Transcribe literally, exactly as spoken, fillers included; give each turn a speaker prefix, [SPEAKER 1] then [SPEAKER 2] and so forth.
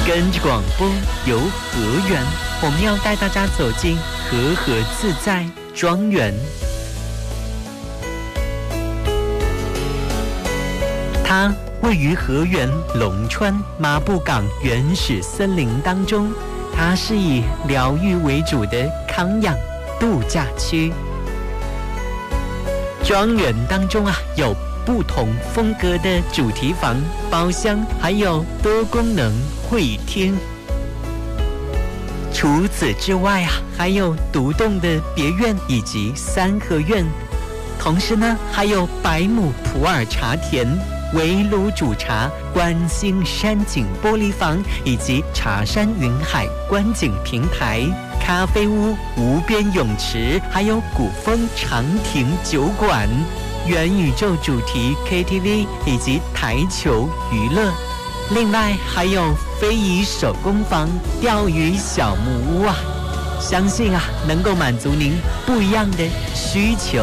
[SPEAKER 1] 跟着广播游河园，我们要带大家走进和和自在庄园。它位于河源龙川麻布港原始森林当中，它是以疗愈为主的康养度假区。庄园当中啊，有不同风格的主题房、包厢，还有多功能会议厅。除此之外啊，还有独栋的别院以及三合院，同时呢，还有百亩普洱茶田、围炉煮茶、观星山景玻璃房，以及茶山云海观景平台、咖啡屋、无边泳池，还有古风长亭酒馆、元宇宙主题 K T V 以及台球娱乐。另外还有非遗手工坊、钓鱼小木屋啊，相信啊能够满足您不一样的需求。